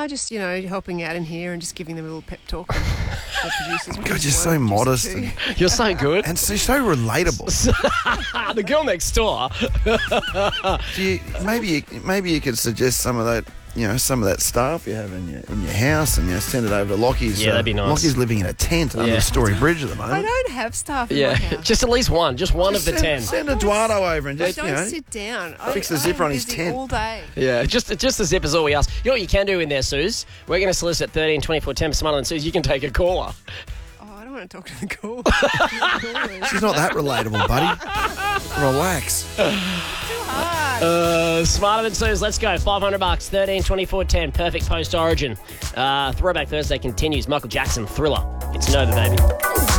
just, helping out in here and just giving them a little pep talk. The producers. God, you're so modest. You're so good. And so relatable. The girl next door. Maybe you could suggest some of that, some of that staff you have in your house and send it over to Lockie's. Yeah, that'd be nice. Lockie's living in a tent under the Story Bridge at the moment. I don't have staff in my house. Just at least one. Just one of the 10. Send Eduardo over and just, I don't sit down. fix the zipper on his tent. All day. Yeah, just the zip is all we ask. You know what you can do in there, Suze? We're going to solicit 13 24 10 Smarter Than Suze. You can take a caller. Oh, I don't want to talk to the caller. She's not that relatable, buddy. Relax. Smarter Than Suze, let's go. $500, 13 24 10. Perfect post-origin. Throwback Thursday continues. Michael Jackson, Thriller. It's Nova, baby.